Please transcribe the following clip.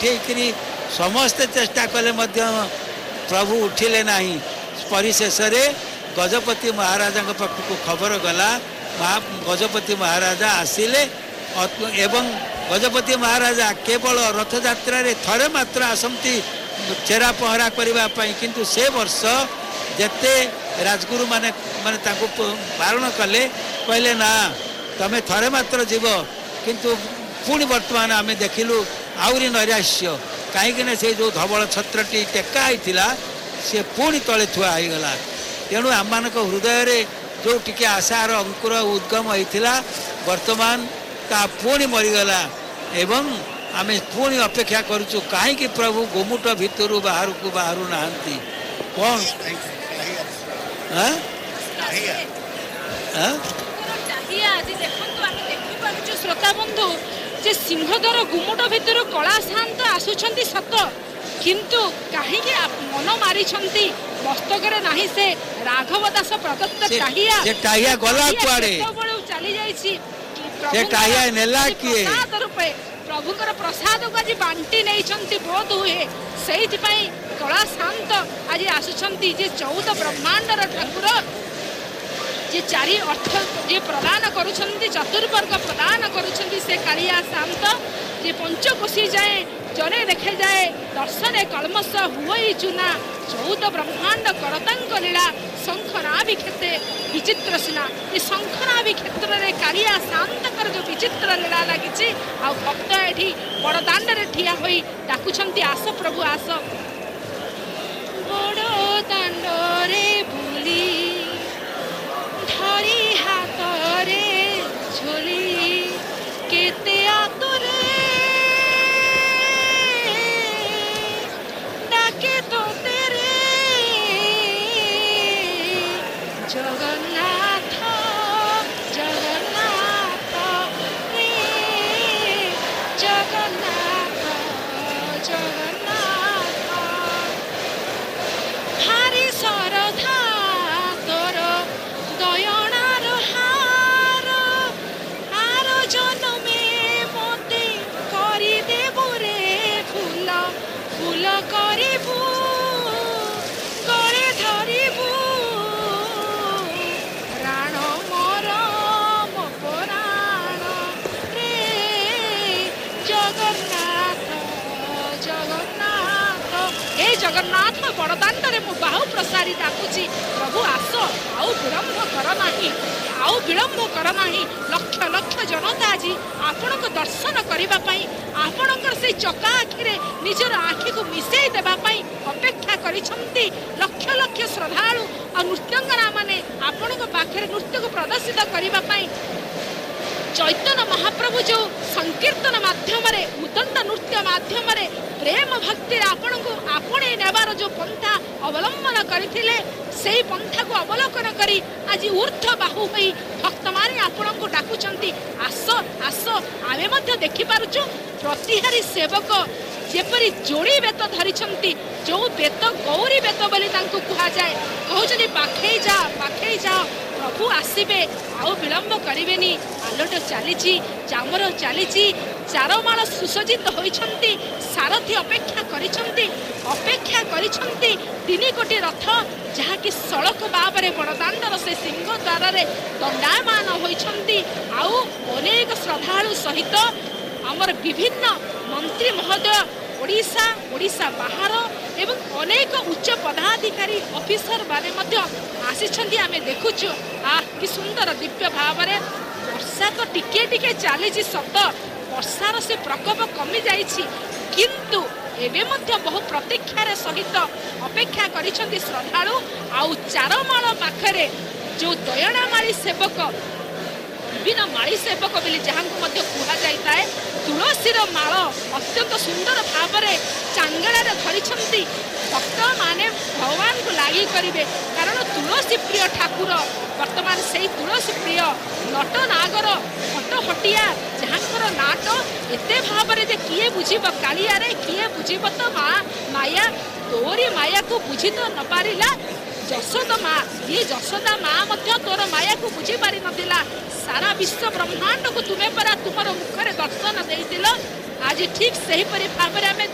उठेकरी समस्ते चेष्टा कले प्रभु उठिले नहीं। परिशेष गजपति महाराजा पाखक खबर गला गजपति महाराजा आसिले एवं गजपति महाराजा केवल रथ यात्रा रे थरे मात्र आसंती छेरा पहरा करने किंतु से वर्ष जेते राजगुरु माने माने तांको बारण कले कहले ना तमे थरे मात्र जीव किंतु पुणी वर्तमान आम देखिलु आउरी नैराश्य कहीं से जो धवल छत्रटी टेका होता सी पुणी तले थुआ होगला। तेणु आम हृदय रे जो टिके आशार अंकुर उद्गम होता वर्तमान ता पुणी मरीगला एवं आम पुणी अपेक्षा करुचु कहीं प्रभु गोमुट भितर बाहर को बाहर नहांती कौन श्रोता बंधु जे सिंहद्वार गुमुट भितर कला शांत आसुछंती सत किंतु कहीं मन मारी मस्तक नहीं से राघव दास प्रदत्त टाहिया गला कुआडे चली जाइछि रूपे प्रभुकर प्रसाद को आज बांटी नहीं बोध हुए से कला शांत आज आसुछंती जे 14 ब्रह्मांडर ठाकुर जे चारि अर्थ जे प्रदान करुछंती चतुर्वर्ग प्रदान करुछंती से कालिया शांत जे पंचकोशी जाए जने देखे जाए दर्शने कलमस हुई चुना 14 ब्रह्मांड करतांक लीला शंखनाभि क्षेत्रे विचित्र सिना ये शंखनाभि क्षेत्र में कालिया शांत जो विचित्र लीला लगी आ भक्त एठी बड़ दांड रे ठिया होई डाकुछंती आस प्रभु आस बड़ दांड रे बुली धरी हाथ रे झोली केते आतुरे डाके तो तेरे जगन्नाथ जगन्नाथ रे जगन्नाथ जगन्नाथ भारी सरधा तोर दयनार हार आर जन्मे मते करी देबु रे फूल फूल करिबु करे धरिबु प्राण मोर मो प्राण रे जगन्नाथ जगन्नाथ हे जगन्नाथ बड़दाण्ड रे मो बाहु प्रसारी डाकुची प्रभु आस आउ विलंब कर नाही आउ विलंब कर नाही लक्ष लक्ष जनता आज आपण को दर्शन करिबा पई आपणकर से चका आखिरे निजर आखि को मिसेई देबा पई अपेक्षा करिसंती लक्ष लक्ष श्रद्धालु और नृत्यंगना माने आपण को पाखरे नृत्य को प्रदर्शित करिबा पई चैतन्य महाप्रभु जो संकीर्तन माध्यम रे उदंड नृत्य माध्यम रे प्रेम भक्ति आपण को आपणे नेबार जो पंथा अवलंबन करथिले सेही पंथा को अवलोकन करी आज ऊर्ध्व बाहु होई भक्त माने आपण को डाकुचंती आस आस आमे मध्य देखि पारुछु प्रतिहारी सेवक जेपरी जोड़ी बेत धरिछंती जो बेत गौरी बेत बोली तांको कुहा जाए कहउछनी पाखै जा प्रभु आसीबे आउ विलंब करिवेनी आलोट चलीची चामर चलीची चारमाल सुसज्जित होइछंती सारथी अपेक्षा करिछंती 3 कोटी रथ जहा कि सड़क बाबरे बड़दाण्डर से सिंह द्वार रे दंडायमान होइछंती आउ अनेक श्रद्धालु सहित आमर विभिन्न मंत्री महोदय ओडिशा बाहर एवं अनेक उच्च पदाधिकारी ऑफिसर बारे मध्य आसीछंती आमे देखुछु कि सुंदर दिव्य भाव रे वर्षा तो टिके टिके चली सत वर्षार से प्रकोप कमी जाइछि किंतु एबे मध्य बहु प्रतीक्षार सहित अपेक्षा करिछंती श्रद्धालु आउ चारमाल पाखरे जो दयणामाली सेवक विभिन्न माली सेवक बोली जहाँ को कह जाए तुलसीर माल अत्यंत सुंदर भाव में चांगड़े धरी भक्त माने भगवान को लगी करेंगे कारण तुलसी प्रिय ठाकुर वर्तमान से तुलसी प्रिय नट नागर हटहटिया जहाँ नाट एत भाव में किए बुझब कालिया किए बुझब तो माया तोरी माया को बुझी तो न पारिला जशोदा माँ ये जशोदा माँ तोर माया को बुझी पारि नथिला सारा विश्व ब्रह्मांड को तुम्हें परा तुमर मुखरे दर्शन देइतिलो आज ठीक सही परि भाव में